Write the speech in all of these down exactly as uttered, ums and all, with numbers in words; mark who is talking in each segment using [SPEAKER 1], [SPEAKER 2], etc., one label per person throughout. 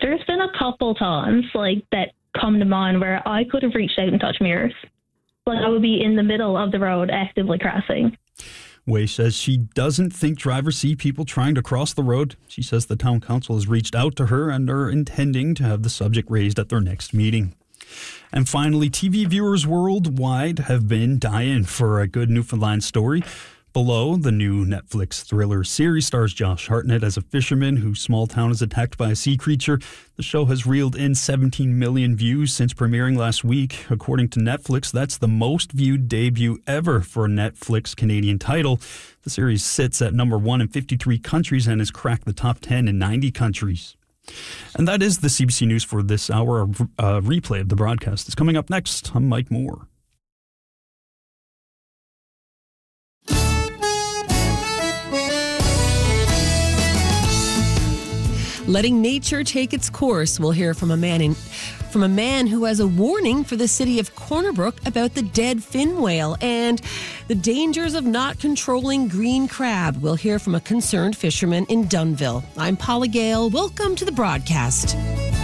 [SPEAKER 1] there's been a couple times like that come to mind where I could have reached out and touched mirrors. Like I would be in the middle of the road actively crossing.
[SPEAKER 2] Wei says she doesn't think drivers see people trying to cross the road. She says the town council has reached out to her and are intending to have the subject raised at their next meeting. And finally, T V viewers worldwide have been dying for a good Newfoundland story. Below, the new Netflix thriller series stars Josh Hartnett as a fisherman whose small town is attacked by a sea creature. The show has reeled in seventeen million views since premiering last week. According to Netflix, that's the most viewed debut ever for a Netflix Canadian title. The series sits at number one in fifty-three countries and has cracked the top ten in ninety countries. And that is the C B C News for this hour. A replay of the broadcast is coming up next. I'm Mike Moore.
[SPEAKER 3] Letting nature take its course. We'll hear from a man in, from a man who has a warning for the city of Corner Brook about the dead fin whale and the dangers of not controlling green crab. We'll hear from a concerned fisherman in Dunnville. I'm Paula Gale. Welcome to the broadcast.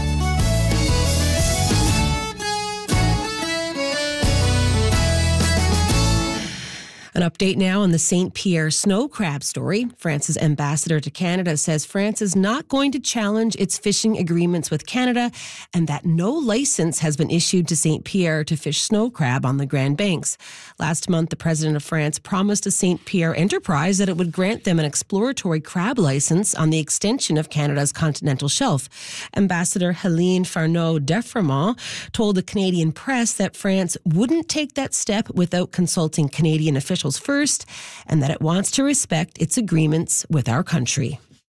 [SPEAKER 3] An update now on the Saint Pierre snow crab story. France's ambassador to Canada says France is not going to challenge its fishing agreements with Canada and that no license has been issued to Saint Pierre to fish snow crab on the Grand Banks. Last month, the president of France promised to Saint Pierre Enterprise that it would grant them an exploratory crab license on the extension of Canada's continental shelf. Ambassador Helene Farneau-Defremont told the Canadian press that France wouldn't take that step without consulting Canadian officials first, and that it wants to respect its agreements with our country.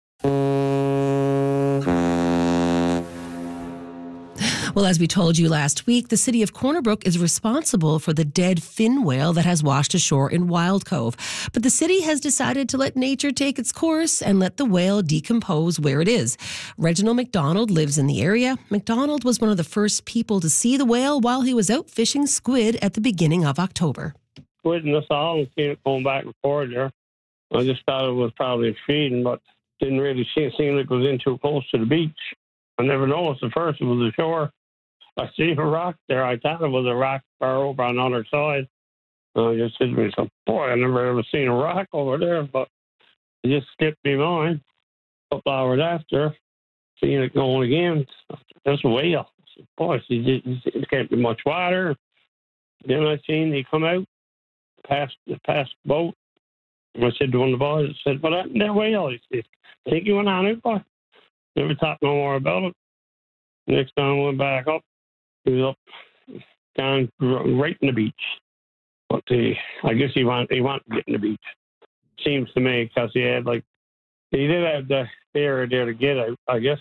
[SPEAKER 3] Well, as we told you last week, the city of Corner Brook is responsible for the dead fin whale that has washed ashore in Wild Cove. But the city has decided to let nature take its course and let the whale decompose where it is. Reginald McDonald lives in the area. McDonald was one of the first people to see the whale while he was out fishing squid at the beginning of October.
[SPEAKER 4] Squid in the saw and seen it going back and forth there. I just thought it was probably feeding, but didn't really see it. Seemed like it was in too close to the beach. I never noticed at first it was the shore. I see a rock there. I thought it was a rock far over on the other side. I just said to myself, boy, I never ever seen a rock over there, but it just skipped me mind. A couple hours after, seeing it going again, there's a whale. I said, boy, it can't be much water. Then I seen he come out. Past the past boat. And I said to one of the boys, I said, well, that, that whale, he said, I think he went on it, boy. Never talked no more about it. Next time I went back up, he was up down right in the beach. But he, I guess he wanted, he wanted to get in the beach. Seems to me, because he had like, he did have the area there to get out, I guess.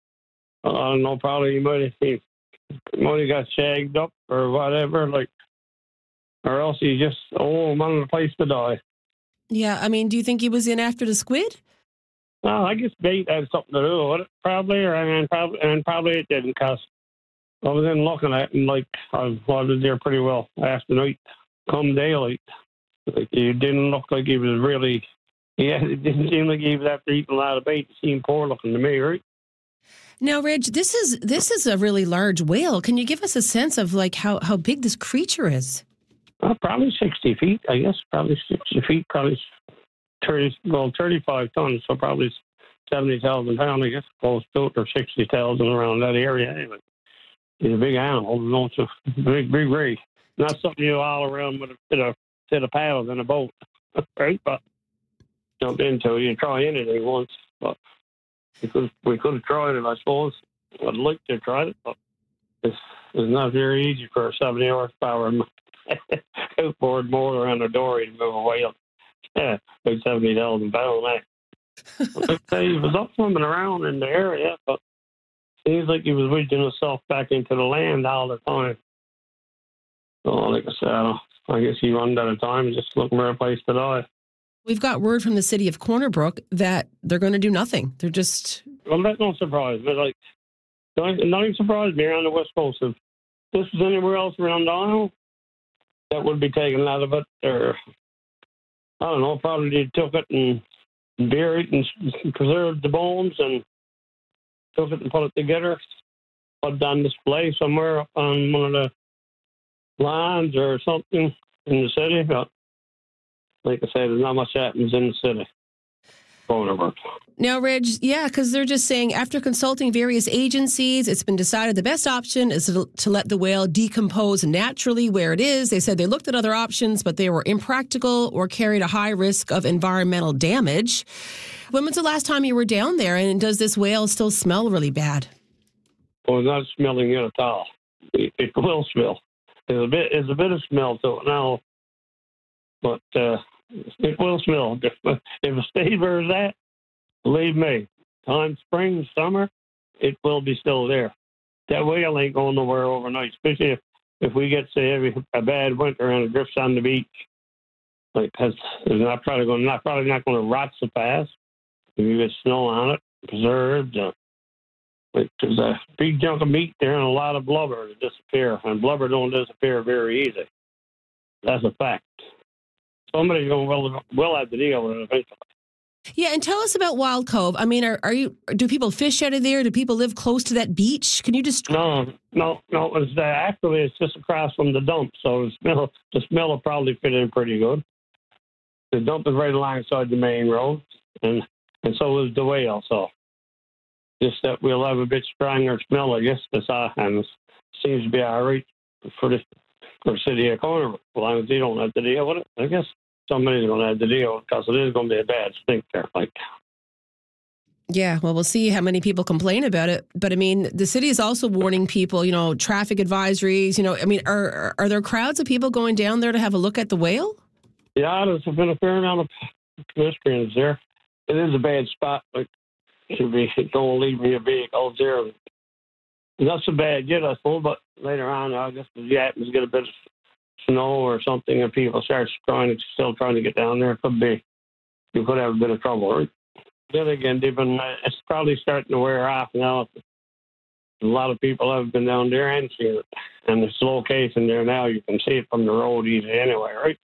[SPEAKER 4] I don't know, probably he might have, he might have got shagged up or whatever, like, or else he just, oh, wanted a place to die.
[SPEAKER 3] Yeah, I mean, do you think he was in after the squid?
[SPEAKER 4] Well, I guess bait had something to do with it, probably, or and probably, and probably it didn't, because I was in looking at him like I was there pretty well last night, come daylight. Like, he didn't look like he was really, yeah, it didn't seem like he was after eating a lot of bait. It seemed poor looking to me, right?
[SPEAKER 3] Now, Reg, this is this is a really large whale. Can you give us a sense of like how, how big this creature is?
[SPEAKER 4] Well, probably sixty feet, I guess. Probably sixty feet, probably thirty, well, thirty-five tons, so probably seventy thousand pounds, I guess, close to it, or sixty thousand around that area. Anyway, he's a big animal. You know, it's a big, big rig. Not something you all around with a set of, set of paddles in a boat, right? But jump into it. You try anything once, but we could, we could have tried it, I suppose. I'd like to have tried it, but it's, it's not very easy for a seventy horsepower outboard motor on a dory to move a whale. Yeah, about seventy thousand pounds. Like I say, he was up swimming around in the area, but seems like he was wedging himself back into the land all the time. So, like I said, I guess he runs out of time and just looking for a place to die.
[SPEAKER 3] We've got word from the city of Corner Brook that they're going to do nothing. They're just...
[SPEAKER 4] Well, that don't surprise me. Like, nothing surprised me around the West Coast. If this was anywhere else around the island, that would be taken out of it, or I don't know, probably they took it and buried it and preserved the bones and took it and put it together, put it on display somewhere up on one of the lines or something in the city. But like I said, there's not much happens in the city.
[SPEAKER 3] Now, Reg, yeah, because they're just saying after consulting various agencies, it's been decided the best option is to, to let the whale decompose naturally where it is. They said they looked at other options, but they were impractical or carried a high risk of environmental damage. When was the last time you were down there, and does this whale still smell really bad?
[SPEAKER 4] Well, it's not smelling it at all. It, it will smell. There's a bit, there's a bit of smell to it now, but uh, it will smell. If it stays where it's at, believe me, time spring, summer, it will be still there. That whale ain't going nowhere overnight, especially if, if we get, say, a bad winter and it drifts on the beach. Like, it's not probably going, not probably not going to rot so fast. If you get snow on it, preserved. Uh, like, there's a big chunk of meat there and a lot of blubber to disappear, and blubber don't disappear very easy. That's a fact. Somebody's going to will, will have to deal with it eventually.
[SPEAKER 3] Yeah, and tell us about Wild Cove. I mean, are, are you? Do people fish out of there? Do people live close to that beach? Can you just?
[SPEAKER 4] No, no, no. It's uh, actually it's just across from the dump, so the smell, the smell will probably fit in pretty good. The dump is right alongside the main road, and and so is the whale. So just that we'll have a bit stronger smell, I guess. That's all, and it seems to be all right for the for the city of Corner. As long as they don't have to deal with it, I guess. Somebody's going to have to deal because it is going to be a bad stink there. Like,
[SPEAKER 3] yeah, well, we'll see how many people complain about it. But I mean, the city is also warning people, you know, traffic advisories. You know, I mean, are are there crowds of people going down there to have a look at the whale?
[SPEAKER 4] Yeah, there's been a fair amount of pedestrians there. It is a bad spot. Like, should be don't leave me a vehicle there. Not so bad yet, I suppose. But later on, I guess the happens to get a bit of snow or something, and people start trying to still trying to get down there. It could be you could have a bit of trouble. Right? Then again, they've been uh, it's probably starting to wear off now. A lot of people have been down there and seen it, and it's location there now. You can see it from the road easy anyway, right?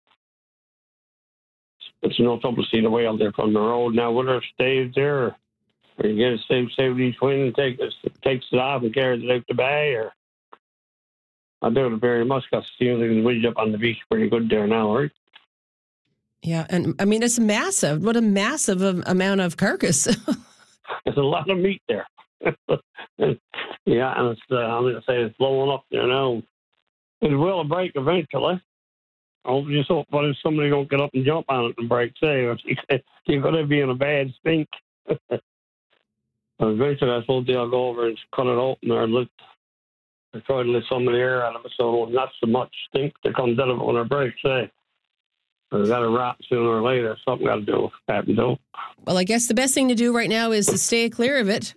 [SPEAKER 4] It's no trouble to see the whale there from the road. Now, whether it stays there, or, or you get a safe, safe east wind and take it, takes it off and carries it out the bay, or I doubt it very much because it seems like the wind up on the beach pretty good there now, right?
[SPEAKER 3] Yeah, and I mean, it's massive. What a massive um, amount of carcass.
[SPEAKER 4] There's a lot of meat there. Yeah, and it's, uh, I'm going to say it's blowing up there now. It will break eventually. I just hope but if somebody don't get up and jump on it and break, say, you're going to be in a bad stink. Eventually, I suppose they'll go over and cut it open or let I try to let some of the air out of it so not so much stink that comes out of it when it breaks, say. It's got to rot sooner or later. Something got to do happen to.
[SPEAKER 3] Well, I guess the best thing to do right now is to stay clear of it.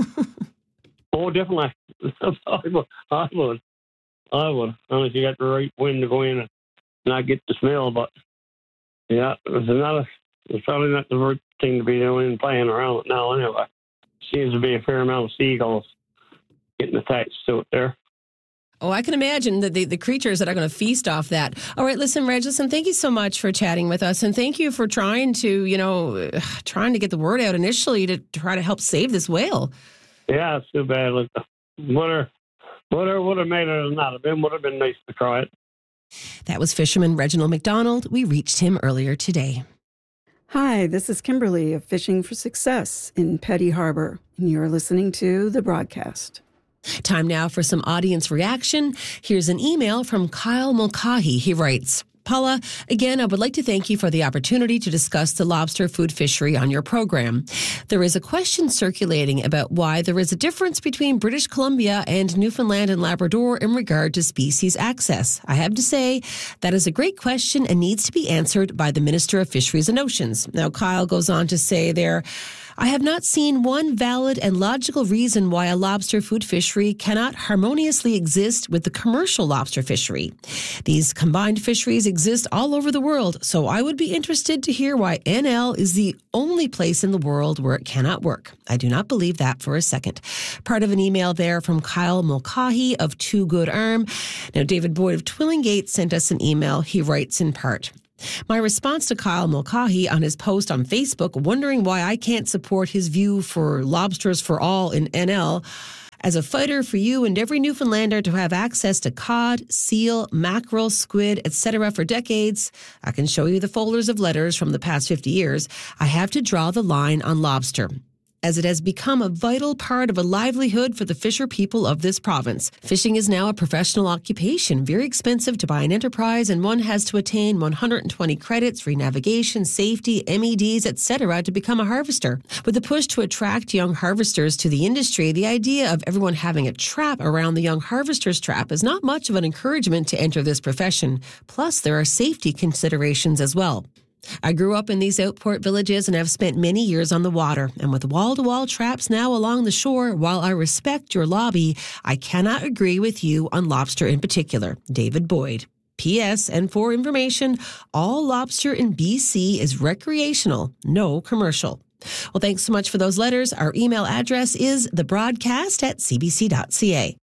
[SPEAKER 4] Oh, definitely. I would. I would. I would. Unless you got the right wind to go in and not get the smell. But, yeah, it's, not a, it's probably not the right thing to be doing playing around it now anyway. Seems to be a fair amount of seagulls getting attached to it there.
[SPEAKER 3] Oh, I can imagine that the, the creatures that are going to feast off that. All right, listen, Reg, listen, thank you so much for chatting with us. And thank you for trying to, you know, trying to get the word out initially to try to help save this whale.
[SPEAKER 4] Yeah, it's too bad. Look, whatever, whatever would have made it or not, it would have been nice to try it.
[SPEAKER 3] That was fisherman Reginald McDonald. We reached him earlier today.
[SPEAKER 5] Hi, this is Kimberly of Fishing for Success in Petty Harbor, and you're listening to The Broadcast.
[SPEAKER 3] Time now for some audience reaction. Here's an email from Kyle Mulcahy. He writes, Paula, again, I would like to thank you for the opportunity to discuss the lobster food fishery on your program. There is a question circulating about why there is a difference between British Columbia and Newfoundland and Labrador in regard to species access. I have to say, that is a great question and needs to be answered by the Minister of Fisheries and Oceans. Now, Kyle goes on to say there, I have not seen one valid and logical reason why a lobster food fishery cannot harmoniously exist with the commercial lobster fishery. These combined fisheries exist all over the world, so I would be interested to hear why N L is the only place in the world where it cannot work. I do not believe that for a second. Part of an email there from Kyle Mulcahy of Two Good Arm. Now, David Boyd of Twillingate sent us an email. He writes in part, My response to Kyle Mulcahy on his post on Facebook, wondering why I can't support his view for lobsters for all in N L. As a fighter for you and every Newfoundlander to have access to cod, seal, mackerel, squid, et cetera for decades, I can show you the folders of letters from the past fifty years. I have to draw the line on lobster, as it has become a vital part of a livelihood for the fisher people of this province. Fishing is now a professional occupation, very expensive to buy an enterprise, and one has to attain one hundred twenty credits, free navigation, safety, M E Ds, et cetera to become a harvester. With the push to attract young harvesters to the industry, the idea of everyone having a trap around the young harvester's trap is not much of an encouragement to enter this profession. Plus, there are safety considerations as well. I grew up in these outport villages and have spent many years on the water. And with wall-to-wall traps now along the shore, while I respect your lobby, I cannot agree with you on lobster in particular. David Boyd. P S. And for information, all lobster in B C is recreational, no commercial. Well, thanks so much for those letters. Our email address is thebroadcast at c b c dot c a.